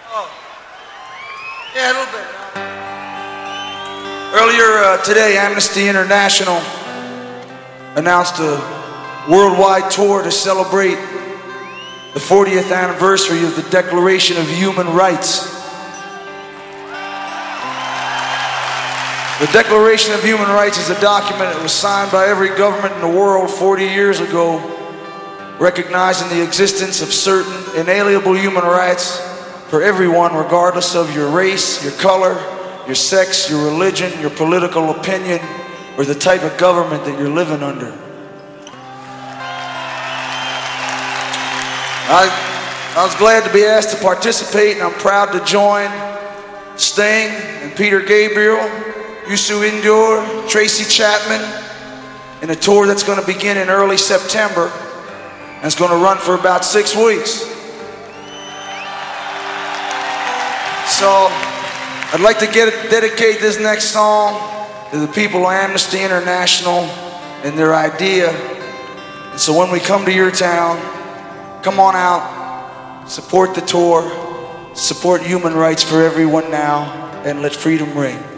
Yeah, a little bit. Earlier today, Amnesty International announced a worldwide tour to celebrate the 40th anniversary of the Declaration of Human Rights. The Declaration of Human Rights is a document that was signed by every government in the world 40 years ago, recognizing the existence of certain inalienable human rights for everyone, regardless of your race, your color, your sex, your religion, your political opinion, or the type of government that you're living under. I was glad to be asked to participate, and I'm proud to join Sting and Peter Gabriel, Youssou N'Dour, Tracy Chapman in a tour that's going to begin in early September and it's going to run for about 6 weeks. So I'd like to dedicate this next song to the people of Amnesty International and their idea. And so when we come to your town, come on out, support the tour, support human rights for everyone now, and let freedom ring.